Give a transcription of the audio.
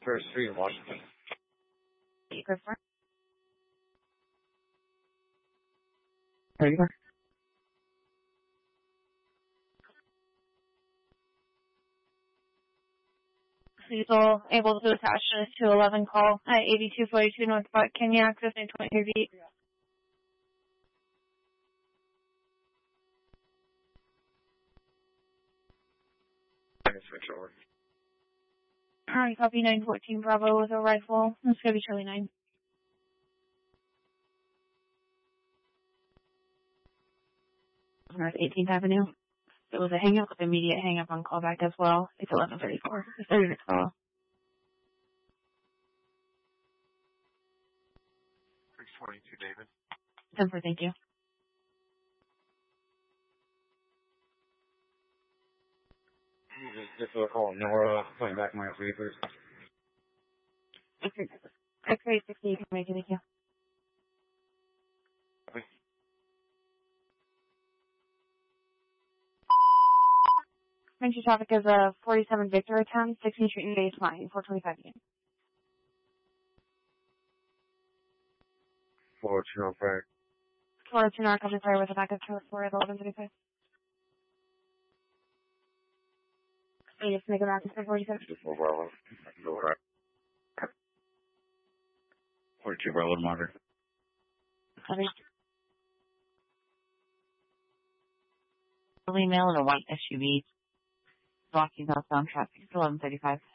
First Street in Washington. Go for it. There you go. Cecil, able to attach this to 11 call at 8242 North Buck. Can you access in 20 feet? I can switch over. Alright, copy 914 Bravo with a rifle. It's gonna be Charlie 9. North 18th Avenue. It was a hang-up with immediate hang-up on callback as well. It's 11:34. It's 36 call. 622 David. 10-4, thank you. Just a call. Nora, playing back my sleepers. X-ray 60, you can make it, thank you. Okay. Mention traffic is a 47 Victor attempt, 16th Street and Base Line, 425 again. 425. 402 narcotic fire with a backup to for 1135. I just make a back to 47. Just move Bravo. I can go right. 42 Bravo to monitor. Copy. Early mail and a white SUV blocking southbound traffic. It's 11:35.